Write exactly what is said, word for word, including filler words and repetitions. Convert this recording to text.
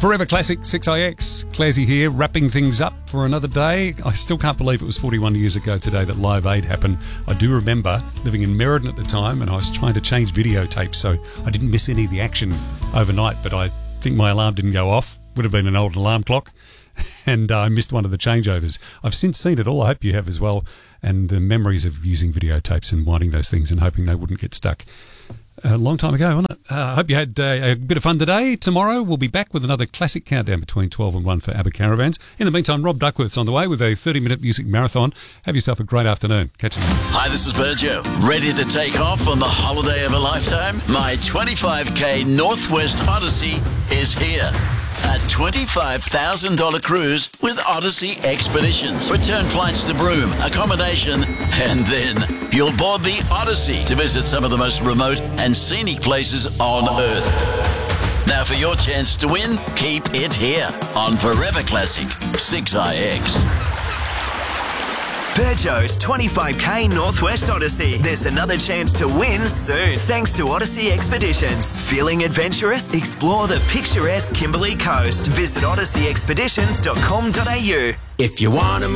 Forever Classic six I X. Classy here, wrapping things up for another day. I still can't believe it was forty-one years ago today that Live Aid happened. I do remember living in Merredin at the time, and I was trying to change videotapes, so I didn't miss any of the action overnight, but I think my alarm didn't go off. Would have been an old alarm clock, and uh, I missed one of the changeovers. I've since seen it all. I hope you have as well, and the memories of using videotapes and winding those things and hoping they wouldn't get stuck. A long time ago, wasn't it? I uh, hope you had uh, a bit of fun today. Tomorrow we'll be back with another classic countdown between twelve and one for ABBA Caravans. In the meantime, Rob Duckworth's on the way with a thirty-minute music marathon. Have yourself a great afternoon. Catch you. Hi, this is Virgil. Ready to take off on the holiday of a lifetime? My twenty-five K Northwest Odyssey is here. A twenty-five thousand dollars cruise with Odyssey Expeditions. Return flights to Broome, accommodation, and then you'll board the Odyssey to visit some of the most remote and scenic places on Earth. Now for your chance to win, keep it here on Forever Classic six I X. Peugeot's twenty-five K Northwest Odyssey. There's another chance to win soon, thanks to Odyssey Expeditions. Feeling adventurous? Explore the picturesque Kimberley Coast. Visit odyssey expeditions dot com dot a u. If you want to